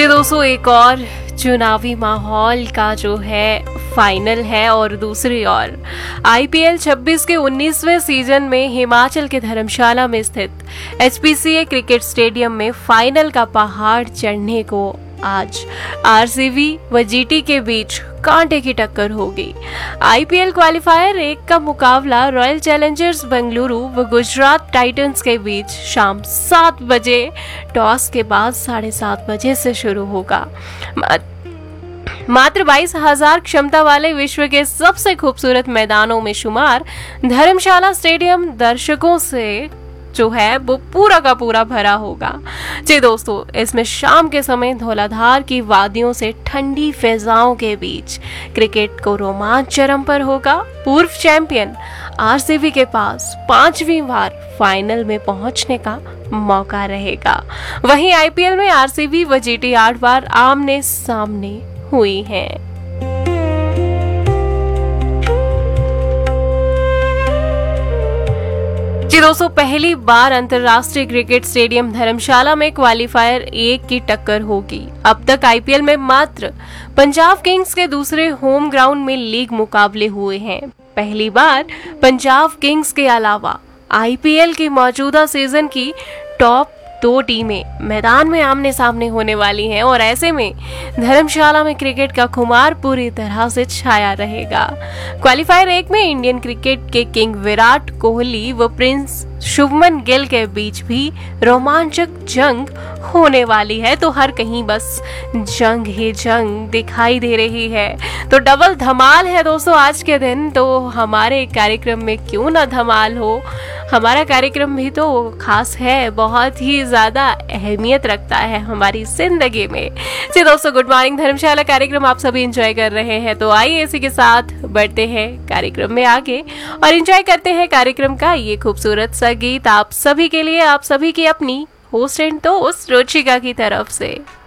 जी दोस्तों, एक और चुनावी माहौल का जो है फाइनल है और दूसरी ओर आईपीएल 26 के 19वें सीजन में हिमाचल के धर्मशाला में स्थित एचपीसीए क्रिकेट स्टेडियम में फाइनल का पहाड़ चढ़ने को आज आरसीबी व जीटी के बीच कांटे की टक्कर होगी। आईपीएल क्वालिफायर 1 का मुकाबला रॉयल चैलेंजर्स बेंगलुरु व गुजरात टाइटंस के बीच शाम 7 बजे टॉस के बाद 7:30 बजे से शुरू होगा। मात्र 22,000 क्षमता वाले विश्व के सबसे खूबसूरत मैदानों में शुमार धर्मशाला स्टेडियम दर्शकों से जो है वो पूरा का पूरा भरा होगा। जी दोस्तों, इसमें शाम के समय धौलाधार की वादियों से ठंडी फिजाओं के बीच क्रिकेट को रोमांच चरम पर होगा। पूर्व चैंपियन आरसीबी के पास 5वीं बार फाइनल में पहुंचने का मौका रहेगा। वहीं आईपीएल में आरसीबी व जीटी 8 बार आमने सामने हुई हैं। जी दोस्तों, पहली बार अंतरराष्ट्रीय क्रिकेट स्टेडियम धर्मशाला में क्वालिफायर 1 की टक्कर होगी। अब तक आईपीएल में मात्र पंजाब किंग्स के दूसरे होम ग्राउंड में लीग मुकाबले हुए हैं। पहली बार पंजाब किंग्स के अलावा आईपीएल की मौजूदा सीजन की टॉप 2 टीमें मैदान में आमने सामने होने वाली हैं और ऐसे में धर्मशाला में क्रिकेट का खुमार पूरी तरह से छाया रहेगा। क्वालिफायर 1 में इंडियन क्रिकेट के किंग विराट कोहली व प्रिंस शुभमन गिल के बीच भी रोमांचक जंग होने वाली है। तो हर कहीं बस जंग ही जंग दिखाई दे रही है। तो डबल धमाल है दोस्तों आज के दिन। तो हमारे कार्यक्रम में क्यों ना धमाल हो, हमारा कार्यक्रम भी तो खास है, बहुत ही ज्यादा अहमियत रखता है हमारी जिंदगी में। जी दोस्तों, गुड मॉर्निंग धर्मशाला कार्यक्रम आप सभी एंजॉय कर रहे हैं। तो आइए इसी के साथ बढ़ते हैं कार्यक्रम में आगे और एंजॉय करते हैं कार्यक्रम का ये खूबसूरत सा गीत आप सभी के लिए, आप सभी की अपनी होस्ट एंड दोस्त रुचिका की तरफ से।